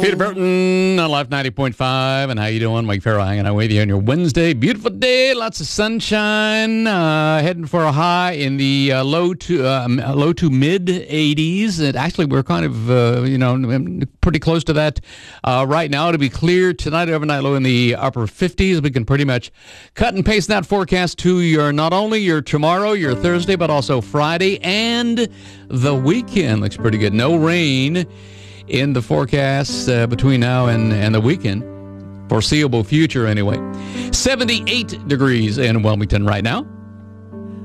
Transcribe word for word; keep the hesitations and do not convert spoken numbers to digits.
Peter Burton on Life ninety point five. And how you doing? Mike Farrell hanging out with you on your Wednesday. Beautiful day, lots of sunshine. Uh, heading for a high in the uh, low to uh, low to mid eighties. And actually, we're kind of uh, you know pretty close to that uh, right now. To be clear, tonight overnight low in the upper fifties. We can pretty much cut and paste that forecast to your not only your tomorrow, your Thursday, but also Friday and the weekend. Looks pretty good. No rain in the forecast uh, between now and, and the weekend. Foreseeable future, anyway. seventy-eight degrees in Wilmington right now.